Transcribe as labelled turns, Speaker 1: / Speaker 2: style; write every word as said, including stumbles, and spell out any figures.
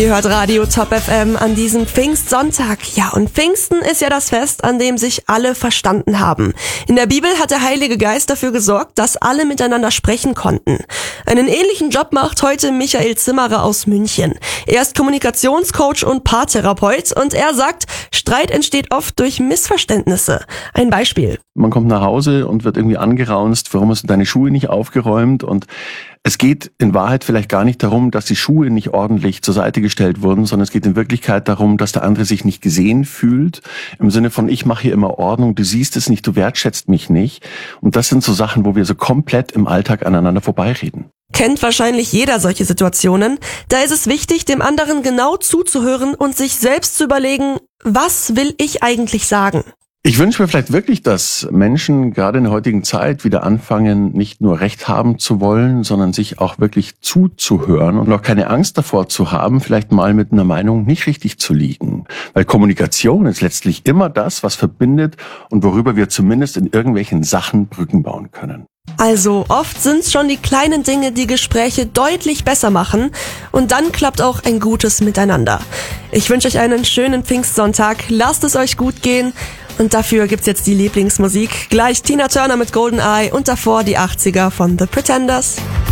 Speaker 1: Ihr hört Radio Top F M an diesem Pfingstsonntag. Ja, und Pfingsten ist ja das Fest, an dem sich alle verstanden haben. In der Bibel hat der Heilige Geist dafür gesorgt, dass alle miteinander sprechen konnten. Einen ähnlichen Job macht heute Michael Zimmerer aus München. Er ist Kommunikationscoach und Paartherapeut und er sagt, Streit entsteht oft durch Missverständnisse. Ein Beispiel.
Speaker 2: Man kommt nach Hause und wird irgendwie angeraunzt, warum hast du deine Schuhe nicht aufgeräumt? Und es geht in Wahrheit vielleicht gar nicht darum, dass die Schuhe nicht ordentlich zur Seite gestellt wurden, sondern es geht in Wirklichkeit darum, dass der andere sich nicht gesehen fühlt. Im Sinne von, ich mache hier immer Ordnung, du siehst es nicht, du wertschätzt mich nicht. Und das sind so Sachen, wo wir so komplett im Alltag aneinander vorbeireden.
Speaker 1: Kennt wahrscheinlich jeder solche Situationen. Da ist es wichtig, dem anderen genau zuzuhören und sich selbst zu überlegen, was will ich eigentlich sagen?
Speaker 2: Ich wünsche mir vielleicht wirklich, dass Menschen gerade in der heutigen Zeit wieder anfangen, nicht nur Recht haben zu wollen, sondern sich auch wirklich zuzuhören und auch keine Angst davor zu haben, vielleicht mal mit einer Meinung nicht richtig zu liegen. Weil Kommunikation ist letztlich immer das, was verbindet und worüber wir zumindest in irgendwelchen Sachen Brücken bauen können.
Speaker 1: Also oft sind es schon die kleinen Dinge, die Gespräche deutlich besser machen und dann klappt auch ein gutes Miteinander. Ich wünsche euch einen schönen Pfingstsonntag, lasst es euch gut gehen und dafür gibt's jetzt die Lieblingsmusik. Gleich Tina Turner mit Golden Eye und davor die achtziger von The Pretenders.